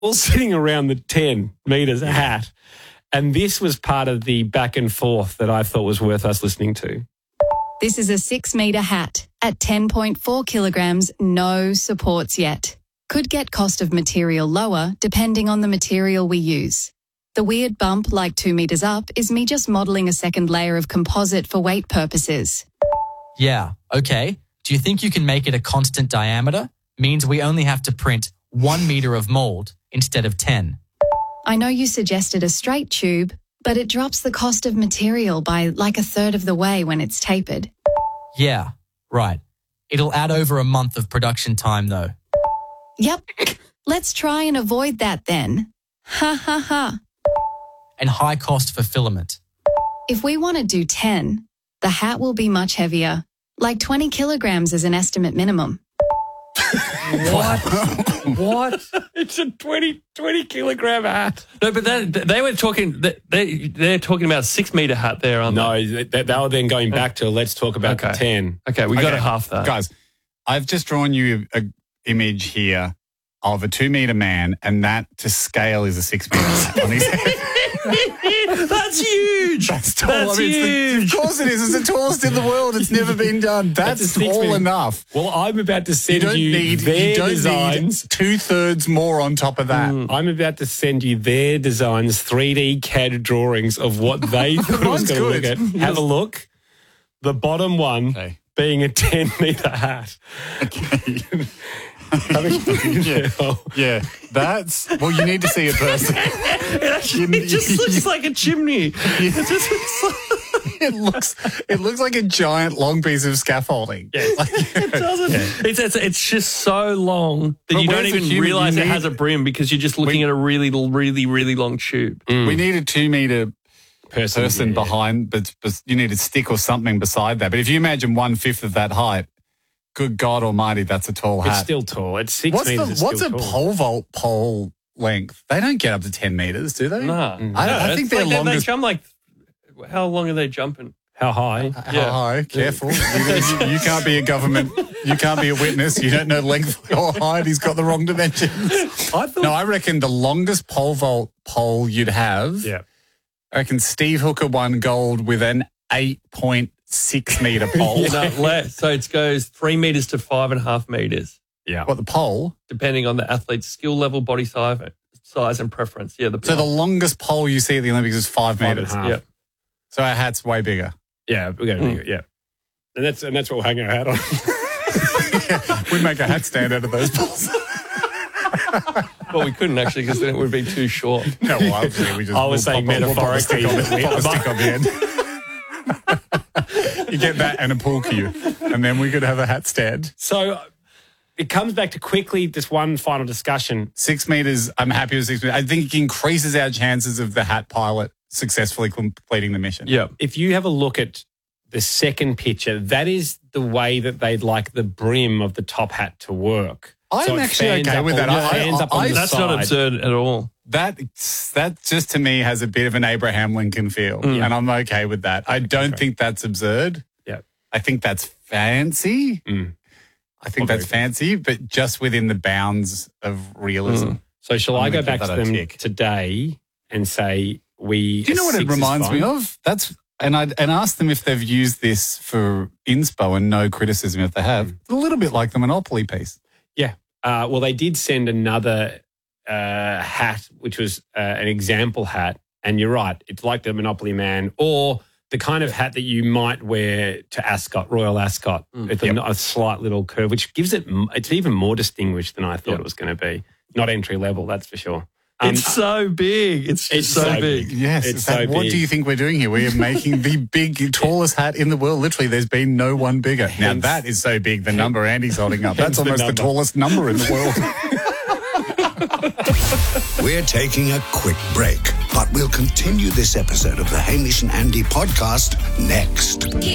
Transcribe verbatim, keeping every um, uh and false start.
all sitting around the ten metres hat. And this was part of the back and forth that I thought was worth us listening to. This is a six metre hat at ten point four kilograms, no supports yet. Could get cost of material lower depending on the material we use. The weird bump, like two metres up, is me just modelling a second layer of composite for weight purposes. Yeah, okay. Do you think you can make it a constant diameter? Means we only have to print one metre of mould instead of ten. I know you suggested a straight tube, but it drops the cost of material by like a third of the way when it's tapered. Yeah, right. It'll add over a month of production time, though. Yep. Let's try and avoid that then. Ha ha ha. And high cost for filament. If we want to do ten, the hat will be much heavier, like twenty kilograms as an estimate minimum. What? What? It's a twenty, twenty kilogram hat. No, but that, they were talking, they, they're talking about a six metre hat there, aren't No, they? they, they were then going back to let's talk about Okay. the ten. Okay, we got Okay, a half that. Guys, I've just drawn you an image here of a two-metre man, and that to scale is a six-metre on his head. That's huge. That's tall. That's I mean, it's the- huge. of course it is. It's the tallest in the world. It's never been done. That's That's, a six tall metre- enough. Well, I'm about to You send don't you, need, their you don't designs. need two-thirds more on top of that. I'm about to send you their designs, three D C A D drawings of what they thought it was Mine's going to look good. at. Have a look. The bottom one Okay. being a ten metre hat. Okay. yeah. Yeah, that's... Well, you need to see a person. It actually You- just looks like a chimney. It just looks like, It looks it looks like a giant long piece of scaffolding. Like, it doesn't. It's, it's it's just so long that But you don't where's the even human? realise You it has need- a brim because you're just looking We- at a really, really, really long tube. We need a two-metre Person, person yeah, yeah. behind, but, but you need a stick or something beside that. But if you imagine one-fifth of that height, good God almighty, that's a tall hat. It's still tall. It's six what's metres. the, it's what's still a tall. pole vault pole length? They don't get up to ten metres, do they? No, I, No, I think it's their like they- longest... They jump like, how long are they jumping? How high? How Yeah. high? Careful. you, you, you can't be a government. You can't be a witness. You don't know length or height. He's got the wrong dimensions. I thought. No, I reckon the longest pole vault pole you'd have, yeah. I reckon Steve Hooker won gold with an eight point six metre pole. No, less. So it goes three metres to five and a half metres, Yeah. What, the pole? depending on the athlete's skill level, body size, size and preference. Yeah, the So the longest pole you see at the Olympics is five, Five and a metres. half. yeah. So our hat's way bigger. Yeah, we're going to do it. Yeah. And that's and that's what we'll hang our hat on. We'd make a hat stand out of those poles. Well, we couldn't actually because then it would be too short. No, well, obviously we just I was we'll saying pop a- we'll pop a stick on metaphorically. the- pop a stick on the end. You get that and a pool cue, and then we could have a hat stand. So it comes back to quickly this one final discussion. Six metres, I'm happy with six metres. I think it increases our chances of the hat pilot successfully completing the mission. Yeah. If you have a look at the second picture, that is the way that they'd like the brim of the top hat to work. I'm So it actually fans okay up with on- that. it I- fans I- up on I- the That's not side. absurd at all. That that just to me has a bit of an Abraham Lincoln feel, Mm. and I'm okay with that. I don't think that's absurd. Yeah. I think that's fancy. Mm. I think Well, that's very fancy, but just within the bounds of realism. Mm. So shall I'm I gonna go back give to that a them tick. today and say we... Do you know what it six is reminds me fine? of? That's and I and ask them if they've used this for inspo, and no criticism if they have. Mm. It's a little bit like the Monopoly piece. Yeah. Uh, well, they did send another uh, hat, which was uh, an example hat. And you're right. It's like the Monopoly Man or the kind of hat that you might wear to Ascot, Royal Ascot, with a, a slight little curve, which gives it, it's even more distinguished than I thought Yep. it was going to be. Not entry level, that's for sure. Um, It's so big. It's, it's so, so big. big. Yes. It's that- so what big. do you think we're doing here? We are making the big, tallest hat in the world. Literally, there's been no one bigger. Now, Hence- that is so big, the number Andy's holding up. Hence That's the almost the, number. tallest number in the world. We're taking a quick break, but we'll continue this episode of the Hamish and Andy podcast next.